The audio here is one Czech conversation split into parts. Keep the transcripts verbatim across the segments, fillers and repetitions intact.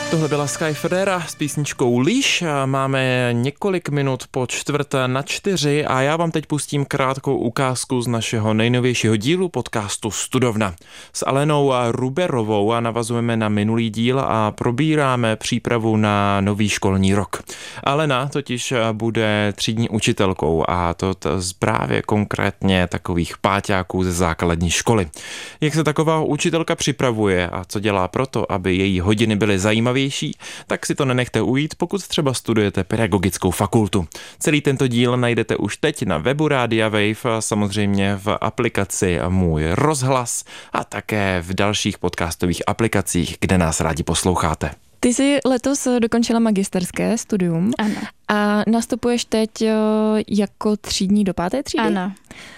Tohle byla Sky Ferreira s písničkou Líš. Máme několik minut po čtvrt na čtyři a já vám teď pustím krátkou ukázku z našeho nejnovějšího dílu podcastu Studovna. S Alenou Ruberovou a navazujeme na minulý díl a probíráme přípravu na nový školní rok. Alena totiž bude třídní učitelkou a to právě konkrétně takových páťáků ze základní školy. Jak se taková učitelka připravuje a co dělá proto, aby její hodiny byly zajímavé, tak si to nenechte ujít, pokud třeba studujete pedagogickou fakultu. Celý tento díl najdete už teď na webu Rádia Wave a samozřejmě v aplikaci Můj rozhlas a také v dalších podcastových aplikacích, kde nás rádi posloucháte. Ty jsi letos dokončila magisterské studium. Ano. A nastupuješ teď jako třídní do páté třídy? Ano.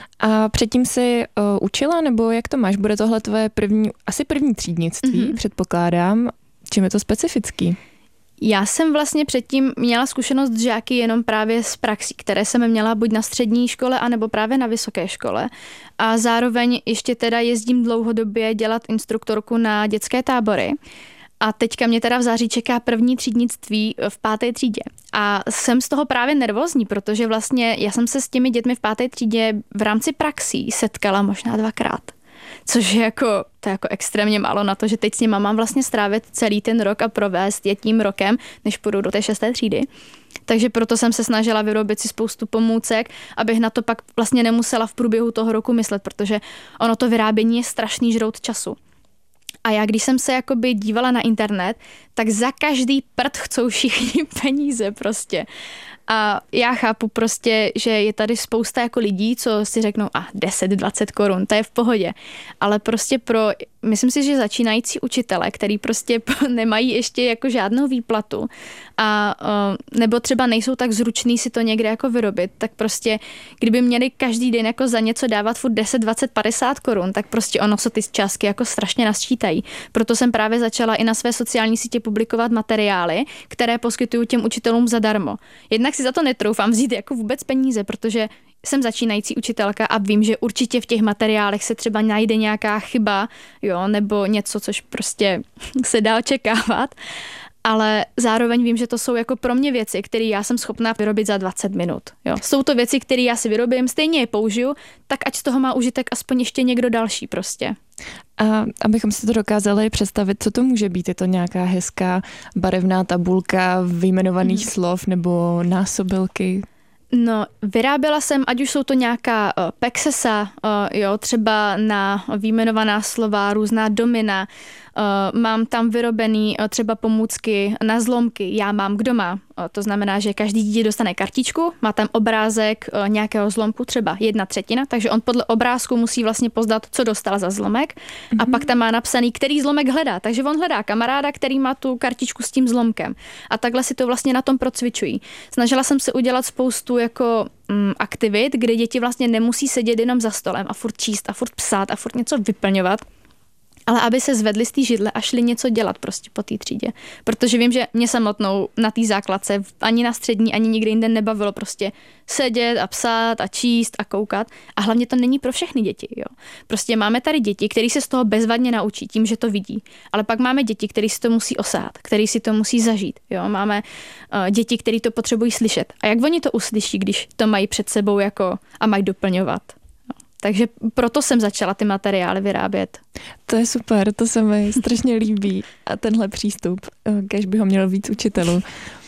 A předtím jsi uh, učila, nebo jak to máš? Bude tohle tvoje první, asi první třídnictví, mm-hmm. předpokládám. Čím je to specifický? Já jsem vlastně předtím měla zkušenost s žáky jenom právě z praxí, které jsem měla buď na střední škole, anebo právě na vysoké škole. A zároveň ještě teda jezdím dlouhodobě dělat instruktorku na dětské tábory. A teďka mě teda v září čeká první třídnictví v páté třídě. A jsem z toho právě nervózní, protože vlastně já jsem se s těmi dětmi v páté třídě v rámci praxí setkala možná dvakrát. Což je jako, to je jako extrémně málo na to, že teď s nima mám vlastně strávit celý ten rok a provést je tím rokem, než půjdu do té šesté třídy. Takže proto jsem se snažila vyrobit si spoustu pomůcek, abych na to pak vlastně nemusela v průběhu toho roku myslet, protože ono to vyrábění je strašný žrout času. A já, když jsem se jakoby dívala na internet, tak za každý prd chcou všichni peníze prostě. A já chápu prostě, že je tady spousta jako lidí, co si řeknou, a deset dvacet korun, to je v pohodě. Ale prostě pro, myslím si, že začínající učitele, který prostě nemají ještě jako žádnou výplatu a nebo třeba nejsou tak zruční si to někde jako vyrobit, tak prostě kdyby měli každý den jako za něco dávat furt deset dvacet padesát korun, tak prostě ono se ty částky jako strašně nasčítají. Proto jsem právě začala i na své sociální sítě publikovat materiály, které poskytuju těm učitelům zadarmo. Jednak si za to netroufám vzít jako vůbec peníze, protože jsem začínající učitelka a vím, že určitě v těch materiálech se třeba najde nějaká chyba, jo, nebo něco, což prostě se dá očekávat. Ale zároveň vím, že to jsou jako pro mě věci, které já jsem schopná vyrobit za dvacet minut. Jo. Jsou to věci, které já si vyrobím, stejně je použiju, tak ať z toho má užitek aspoň ještě někdo další prostě. A abychom si to dokázali představit, co to může být? Je to nějaká hezká barevná tabulka vyjmenovaných hmm. slov nebo násobilky? No, vyráběla jsem, ať už jsou to nějaká uh, pexesa, uh, jo, třeba na vyjmenovaná slova, různá domina. Uh, mám tam vyrobený uh, třeba pomůcky na zlomky, já mám, kdo má. Uh, to znamená, že každý dítě dostane kartičku, má tam obrázek uh, nějakého zlomku, třeba jedna třetina, takže on podle obrázku musí vlastně poznat, co dostal za zlomek. Mm-hmm. A pak tam má napsaný, který zlomek hledá. Takže on hledá kamaráda, který má tu kartičku s tím zlomkem. A takhle si to vlastně na tom procvičují. Snažila jsem se udělat spoustu jako mm, aktivit, kde děti vlastně nemusí sedět jenom za stolem a furt číst a furt psát a furt něco vyplňovat, ale aby se zvedli z té židle a šli něco dělat prostě po té třídě. Protože vím, že mě samotnou na té základce ani na střední, ani nikdy jinde nebavilo prostě sedět a psát a číst a koukat. A hlavně to není pro všechny děti. Jo. Prostě máme tady děti, které se z toho bezvadně naučí tím, že to vidí. Ale pak máme děti, které si to musí osát, které si to musí zažít. Jo. Máme uh, děti, které to potřebují slyšet. A jak oni to uslyší, když to mají před sebou jako a mají doplňovat? Takže proto jsem začala ty materiály vyrábět. To je super, to se mi strašně líbí. A tenhle přístup, kéž by ho měl víc učitelů.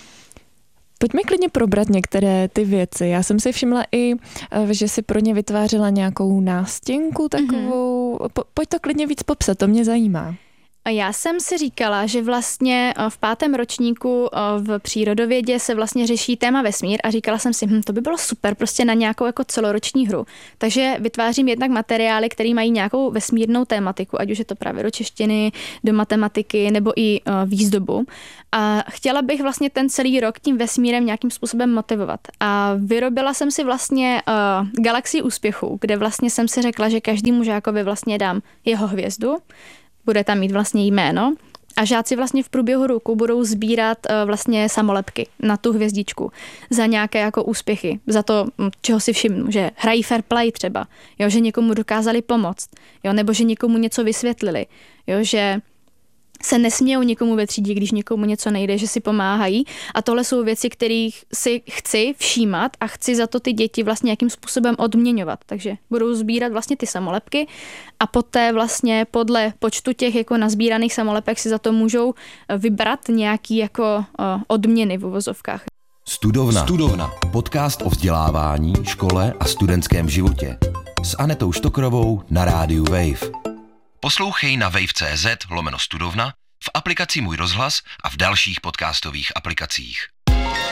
Pojďme klidně probrat některé ty věci. Já jsem si všimla i, že si pro ně vytvářela nějakou nástěnku takovou. Mm-hmm. Po, pojď to klidně víc popsat, to mě zajímá. A já jsem si říkala, že vlastně v pátém ročníku v přírodovědě se vlastně řeší téma vesmír a říkala jsem si, hm, to by bylo super prostě na nějakou jako celoroční hru. Takže vytvářím jednak materiály, které mají nějakou vesmírnou tématiku, ať už je to právě do češtiny, do matematiky nebo i výzdobu. A chtěla bych vlastně ten celý rok tím vesmírem nějakým způsobem motivovat. A vyrobila jsem si vlastně uh, galaxii úspěchů, kde vlastně jsem si řekla, že každému žákovi vlastně dám jeho hvězdu, bude tam mít vlastně jméno a žáci vlastně v průběhu roku budou sbírat uh, vlastně samolepky na tu hvězdičku za nějaké jako úspěchy, za to, čeho si všimnu, že hrají fair play třeba, jo, že někomu dokázali pomoct, jo, nebo že někomu něco vysvětlili, jo, že se nesmějou někomu ve třídě, když někomu něco nejde, že si pomáhají. A tohle jsou věci, kterých si chci všímat a chci za to ty děti vlastně nějakým způsobem odměňovat. Takže budou sbírat vlastně ty samolepky a poté vlastně podle počtu těch jako nazbíraných samolepek si za to můžou vybrat nějaký jako odměny v uvozovkách. Studovna. Studovna. Podcast o vzdělávání, škole a studentském životě. S Anetou Štokrovou na rádiu Wave. Poslouchej na wave.cz lomeno studovna, v aplikaci Můj rozhlas a v dalších podcastových aplikacích.